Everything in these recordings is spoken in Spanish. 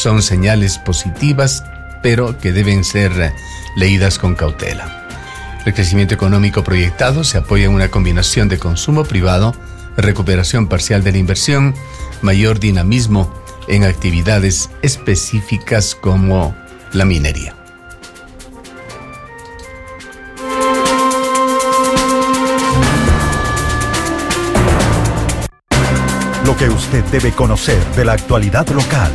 son señales positivas, pero que deben ser leídas con cautela. El crecimiento económico proyectado se apoya en una combinación de consumo privado, recuperación parcial de la inversión, mayor dinamismo en actividades específicas como la minería. Lo que usted debe conocer de la actualidad local.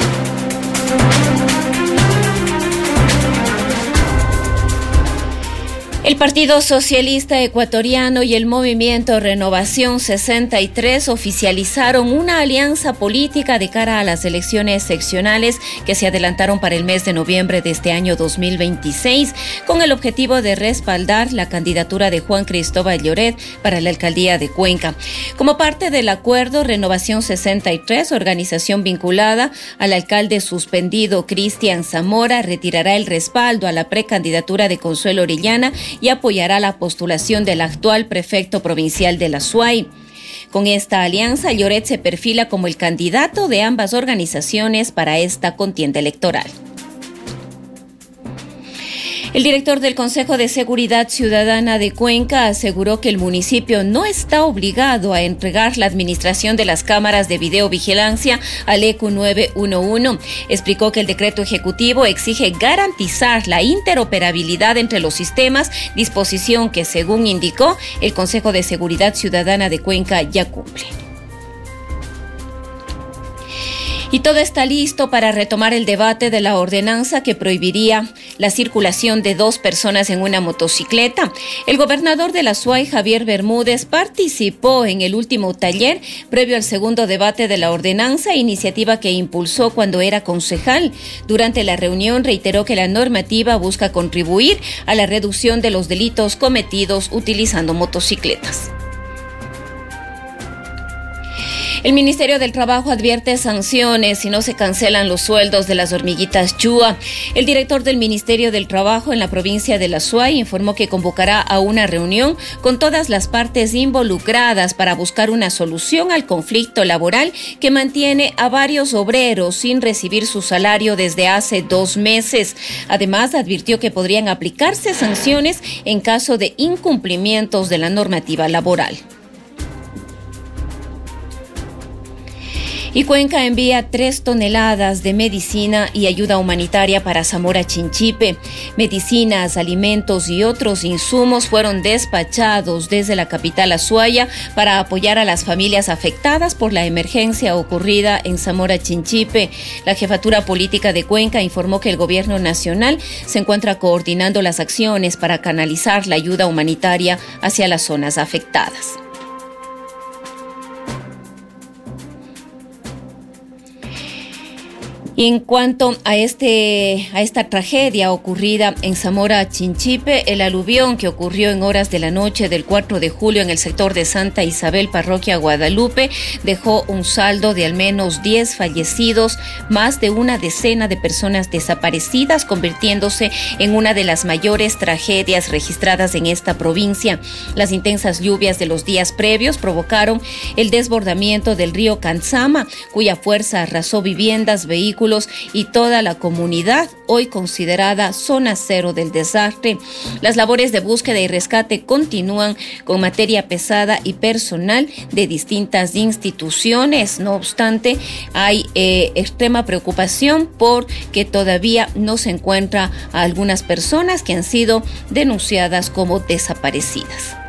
El Partido Socialista Ecuatoriano y el Movimiento Renovación 63 oficializaron una alianza política de cara a las elecciones seccionales que se adelantaron para el mes de noviembre de este año 2026, con el objetivo de respaldar la candidatura de Juan Cristóbal Lloret para la alcaldía de Cuenca. Como parte del acuerdo, Renovación 63, organización vinculada al alcalde suspendido Cristian Zamora, retirará el respaldo a la precandidatura de Consuelo Orellana y apoyará la postulación del actual prefecto provincial de la SUAY. Con esta alianza, Lloret se perfila como el candidato de ambas organizaciones para esta contienda electoral. El director del Consejo de Seguridad Ciudadana de Cuenca aseguró que el municipio no está obligado a entregar la administración de las cámaras de videovigilancia al ECU 911. Explicó que el decreto ejecutivo exige garantizar la interoperabilidad entre los sistemas, disposición que, según indicó, el Consejo de Seguridad Ciudadana de Cuenca ya cumple. Y todo está listo para retomar el debate de la ordenanza que prohibiría la circulación de 2 personas en una motocicleta. El gobernador de la SUAY, Javier Bermúdez, participó en el último taller previo al segundo debate de la ordenanza, iniciativa que impulsó cuando era concejal. Durante la reunión reiteró que la normativa busca contribuir a la reducción de los delitos cometidos utilizando motocicletas. El Ministerio del Trabajo advierte sanciones si no se cancelan los sueldos de las hormiguitas Chua. El director del Ministerio del Trabajo en la provincia de la SUAY informó que convocará a una reunión con todas las partes involucradas para buscar una solución al conflicto laboral que mantiene a varios obreros sin recibir su salario desde hace 2 meses. Además, advirtió que podrían aplicarse sanciones en caso de incumplimientos de la normativa laboral. Y Cuenca envía 3 toneladas de medicina y ayuda humanitaria para Zamora Chinchipe. Medicinas, alimentos y otros insumos fueron despachados desde la capital Azuaya para apoyar a las familias afectadas por la emergencia ocurrida en Zamora Chinchipe. La jefatura política de Cuenca informó que el gobierno nacional se encuentra coordinando las acciones para canalizar la ayuda humanitaria hacia las zonas afectadas. Y en cuanto a esta tragedia ocurrida en Zamora Chinchipe, el aluvión que ocurrió en horas de la noche del 4 de julio en el sector de Santa Isabel, parroquia Guadalupe, dejó un saldo de al menos 10 fallecidos, más de una decena de personas desaparecidas, convirtiéndose en una de las mayores tragedias registradas en esta provincia. Las intensas lluvias de los días previos provocaron el desbordamiento del río Canzama, cuya fuerza arrasó viviendas, vehículos y toda la comunidad, hoy considerada zona cero del desastre. Las labores de búsqueda y rescate continúan con materia pesada y personal de distintas instituciones. No obstante, hay extrema preocupación porque todavía no se encuentra a algunas personas que han sido denunciadas como desaparecidas.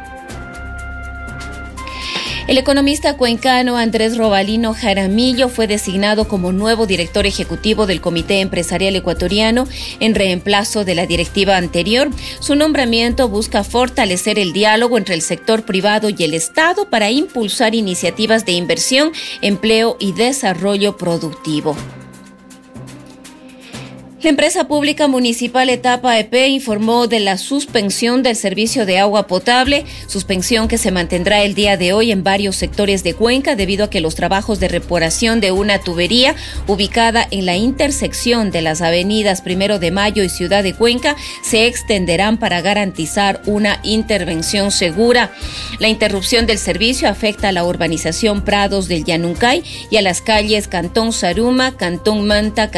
El economista cuencano Andrés Robalino Jaramillo fue designado como nuevo director ejecutivo del Comité Empresarial Ecuatoriano en reemplazo de la directiva anterior. Su nombramiento busca fortalecer el diálogo entre el sector privado y el Estado para impulsar iniciativas de inversión, empleo y desarrollo productivo. La empresa pública municipal Etapa EP informó de la suspensión del servicio de agua potable, suspensión que se mantendrá el día de hoy en varios sectores de Cuenca debido a que los trabajos de reparación de una tubería ubicada en la intersección de las avenidas 1 de Mayo y Ciudad de Cuenca se extenderán para garantizar una intervención segura. La interrupción del servicio afecta a la urbanización Prados del Yanuncay y a las calles Cantón Saruma, Cantón Manta,